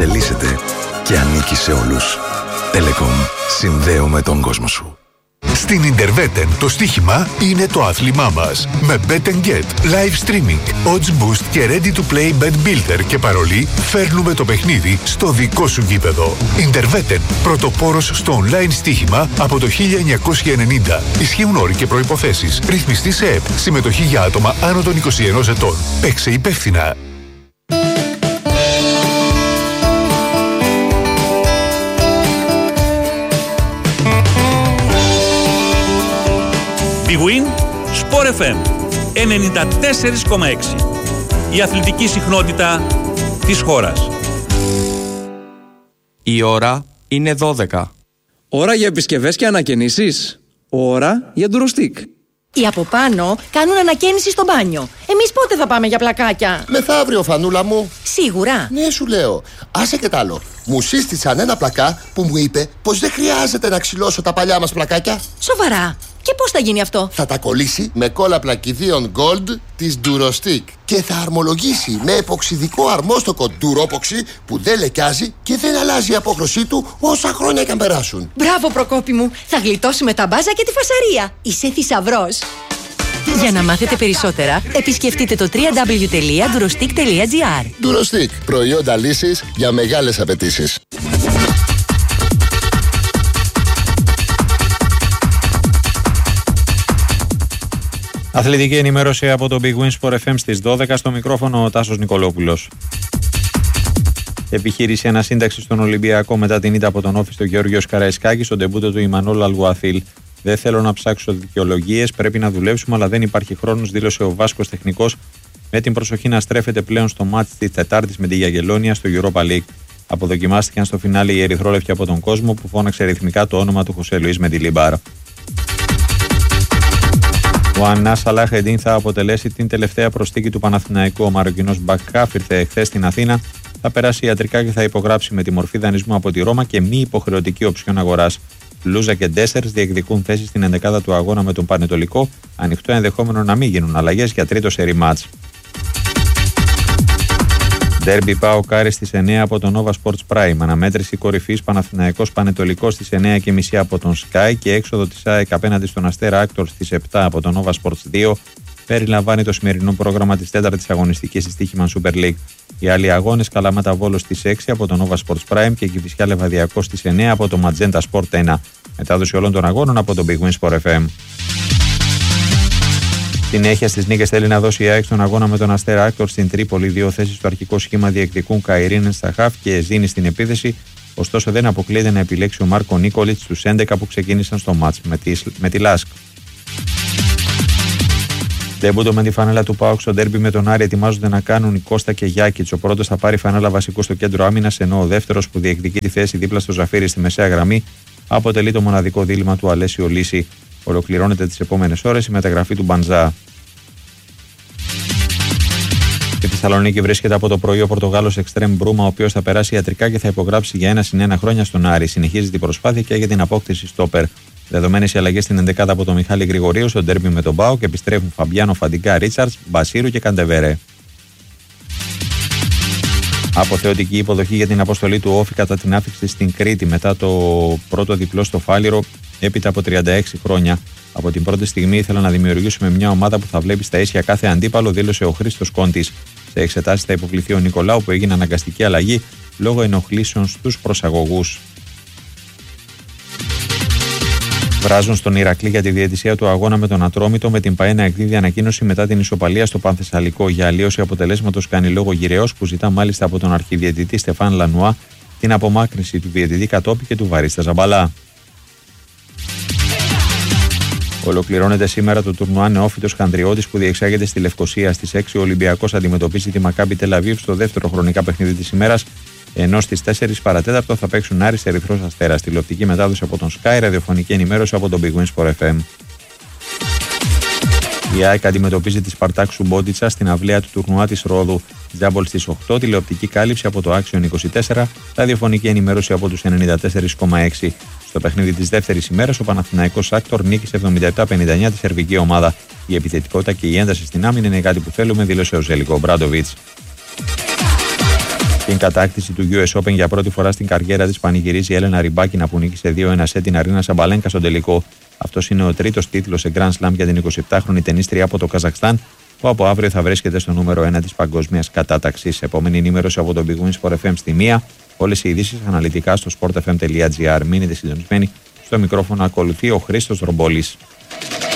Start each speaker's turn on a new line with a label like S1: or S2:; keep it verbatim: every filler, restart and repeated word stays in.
S1: εξελίσσεται και ανήκει σε όλους. Telecom. Συνδέουμε τον κόσμο σου.
S2: Στην Interwetten το στοίχημα είναι το άθλημά μας. Με Bet and Get, live streaming, odds boost και ready to play bet builder και παρολί, φέρνουμε το παιχνίδι στο δικό σου γήπεδο. Interwetten, πρωτοπόρος στο online στοίχημα από το χίλια εννιακόσια ενενήντα. Ισχύουν όροι και προϋποθέσεις. Ρυθμιστή σε ΕΠ. Συμμετοχή για άτομα άνω των είκοσι ενός ετών. Παίξε υπεύθυνα.
S3: Big Win, Sport εφ εμ ενενήντα τέσσερα κόμμα έξι. Η αθλητική συχνότητα της χώρας.
S4: Η ώρα είναι δώδεκα.
S5: Ώρα για επισκευές και ανακαινήσεις. Ώρα για ντουροστικ.
S6: Οι από πάνω κάνουν ανακαίνιση στο μπάνιο. Εμείς πότε θα πάμε για πλακάκια?
S7: Μεθαύριο, φανούλα μου.
S6: Σίγουρα.
S7: Ναι, σου λέω. Άσε και τ' άλλο. Μου σύστησαν ένα πλακά που μου είπε πως δεν χρειάζεται να ξυλώσω τα παλιά μας πλακάκια.
S6: Σοβαρά? Και πώς θα γίνει αυτό?
S7: Θα τα κολλήσει με κόλλα πλακιδίων Gold της Durostick και θα αρμολογήσει με εποξιδικό αρμόστοκο Duropoxy που δεν λεκιάζει και δεν αλλάζει η απόχρωσή του όσα χρόνια και αν περάσουν.
S6: Μπράβο, Προκόπη μου. Θα γλιτώσουμε τα μπάζα και τη φασαρία. Είσαι θησαυρός. Για να μάθετε περισσότερα, επισκεφτείτε το double-u double-u double-u τελεία durostick τελεία gr.
S7: Durostick. Προϊόντα λύσης για μεγάλες απαιτήσεις.
S8: Αθλητική ενημέρωση από το Big Win Sport εφ εμ στις δώδεκα, στο μικρόφωνο ο Τάσος Νικολόπουλος. Επιχείρηση ανασύνταξη στον Ολυμπιακό μετά την ήττα από τον Όφη στο Γεώργιος Καραϊσκάκη στον ντεμπούτο του Ιμανόλ Αλγουαθίλ. Δεν θέλω να ψάξω δικαιολογίες, πρέπει να δουλέψουμε, αλλά δεν υπάρχει χρόνος, δήλωσε ο Βάσκος τεχνικός, με την προσοχή να στρέφεται πλέον στο μάτς της Τετάρτης με τη Γιαγελόνια στο Europa League. Αποδοκιμάστηκαν στο φινάλι οι ερυθρόλευκοι από τον κόσμο που φώναξε ρυθμικά το όνομα του Χωσέ Λουίς Μεντιλίμπαρ. Ο Ανά Σαλάχ-Εντίν θα αποτελέσει την τελευταία προσθήκη του Παναθηναϊκού. Ο Μαροκινός Μπακάφ ήρθε εχθές στην Αθήνα, θα περάσει ιατρικά και θα υπογράψει με τη μορφή δανεισμού από τη Ρώμα και μη υποχρεωτική οψιόν αγοράς. Λούζα και Ντέσσερς διεκδικούν θέση στην ενδεκάδα του αγώνα με τον Πανετολικό. Ανοιχτό ενδεχόμενο να μην γίνουν αλλαγές για τρίτο σερί μάτς. Ντέρμπι ΠΑΟΚ Άρης στις εννιά από το Nova Sports Prime. Αναμέτρηση κορυφής Παναθηναϊκός Πανετολικός στις εννιά και μισή από τον Sky και έξοδο της ΑΕΚ απέναντι στον Αστέρα Άκτορ στις επτά από το Nova Sports δύο. Περιλαμβάνει το σημερινό πρόγραμμα της τέταρτης αγωνιστικής της Στοίχημαν Super League. Οι άλλοι αγώνες: Καλαμάτα Βόλος στις έξι από το Nova Sports Prime και Κηφισιά Λεβαδιακός στις εννιά από το Magenta Sport ένα. Μετάδοση όλων των αγώνων από το Big Win Sport εφ εμ. Συνέχεια στις νίκες θέλει να δώσει η ΑΕΚ στον αγώνα με τον Αστέρα Άκτορ στην Τρίπολη. Δύο θέσεις στο αρχικό σχήμα διεκδικούν Καϊρίνεν στα χαφ και Ζήνη στην επίθεση. Ωστόσο, δεν αποκλείεται να επιλέξει ο Μάρκο Νίκολιτς στους έντεκα που ξεκίνησαν στο μάτς με τη, με τη Λάσκ. Ντεμπούτο με τη φανέλα του ΠΑΟΚ στο ντέρμπι με τον Άρη ετοιμάζονται να κάνουν η Κώστα και Γιάκητς. Ο πρώτος θα πάρει φανέλα βασικού στο κέντρο άμυνας, ενώ ο δεύτερος που διεκδικεί τη θέση δίπλα στο Ζαφύρι στη μεσαία γραμμή αποτελεί το μοναδικό δίλημμα του Αλέσιο Λύση. Ολοκληρώνεται τις επόμενες ώρες η μεταγραφή του Μπαντζά. Στη Θεσσαλονίκη βρίσκεται από το πρωί ο Πορτογάλος Εκστρέμ Μπρούμα, ο οποίος θα περάσει ιατρικά και θα υπογράψει για ένα συν ένα χρόνια στον Άρη. Συνεχίζεται η προσπάθεια και για την απόκτηση στόπερ. Δεδομένες οι αλλαγές στην ενδεκάδα από τον Μιχάλη Γρηγορίου στο ντέρμπι με τον ΠΑΟΚ, επιστρέφουν Φαμπιάνο, Φαντικά, Ρίτσαρτς, Μπασίρου και Καντεβέρε. Αποθεωτική υποδοχή για την αποστολή του Όφη κατά την άφηξη στην Κρήτη μετά το πρώτο διπλό στο Φάληρο έπειτα από τριάντα έξι χρόνια. Από την πρώτη στιγμή ήθελα να δημιουργήσουμε μια ομάδα που θα βλέπει στα ίσια κάθε αντίπαλο, δήλωσε ο Χρήστος Κόντης. Σε εξετάσεις θα υποβληθεί ο Νικολάου που έγινε αναγκαστική αλλαγή λόγω ενοχλήσεων στους προσαγωγούς. Βράζουν στον Ηρακλή για τη διαιτησία του αγώνα με τον Ατρόμητο, με την ΠΑΕ να εκδίδει ανακοίνωση μετά την ισοπαλία στο Πανθεσσαλικό. Για αλλίωση αποτελέσματος κάνει λόγο Γυραιός, που ζητά μάλιστα από τον αρχιδιαιτητή Στεφάν Λανουά την απομάκρυνση του διαιτητή Κατόπη και του Βαρίστα Ζαμπαλά. Ολοκληρώνεται σήμερα το τουρνουά Νεόφυτος Χανδριώτης που διεξάγεται στη Λευκοσία. Στις έξι ο Ολυμπιακός αντιμετωπίζει τη Μακάμπι Τελαβίβ στο δεύτερο χρονικά παιχνίδι της ημέρας, ενώ στις τέσσερις παρατέταρτο θα παίξουν Άρης Ερυθρός Αστέρας. Τηλεοπτική μετάδοση από τον Sky, ραδιοφωνική ενημέρωση από τον Big Win Sport εφ εμ. Η ΑΕΚ αντιμετωπίζει τη Σπαρτάκ Σουμπότιτσα στην αυλαία του τουρνουά της Ρόδου. Τζάμπολ στις οκτώ, τηλεοπτική κάλυψη από το Action είκοσι τέσσερα, ραδιοφωνική ενημέρωση από τους ενενήντα τέσσερα κόμμα έξι. Στο παιχνίδι της δεύτερης ημέρας, ο Παναθηναϊκός Άκτορ νίκησε εβδομήντα επτά πενήντα εννιά τη σερβική ομάδα. Η επιθετικότητα και η ένταση στην άμυνα είναι κάτι που θέλουμε, δήλωσε ο Ζέλικο Μπράντοβιτς. Την κατάκτηση του γιου ες Open για πρώτη φορά στην καριέρα της πανηγυρίζει η Έλενα Ριμπάκινα που νίκησε δύο ένα σε την Αρίνα Σαμπαλένκα στον τελικό. Αυτός είναι ο τρίτος τίτλος σε Grand Slam για την εικοσιεπτάχρονη τενίστρια από το Καζακστάν, που από αύριο θα βρίσκεται στο νούμερο ένα της παγκόσμιας κατάταξης. Επόμενη ενημέρωση από τον Big Win Sport εφ εμ στη μία. Όλες οι ειδήσεις αναλυτικά στο sport f m τελεία g r. Μείνετε συντονισμένοι. Στο μικρόφωνο ακολουθεί ο Χρήστος Ρομπόλης.